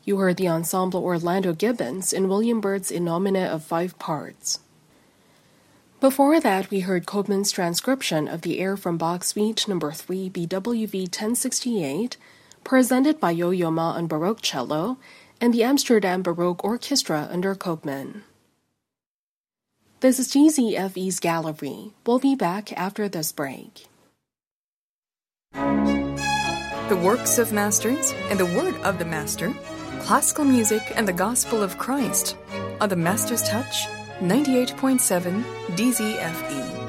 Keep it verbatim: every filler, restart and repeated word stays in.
You heard the ensemble Orlando Gibbons in William Byrd's In Nomine of five parts. Before that, we heard Koopman's transcription of the air from Bach's Suite Number three B W V ten sixty-eight, presented by Yo-Yo Ma on Baroque cello, and the Amsterdam Baroque Orchestra under Koopman. This is G Z F E's Gallery. We'll be back after this break. The works of masters and the word of the master, classical music and the gospel of Christ, on the Master's Touch, ninety-eight point seven D Z F E.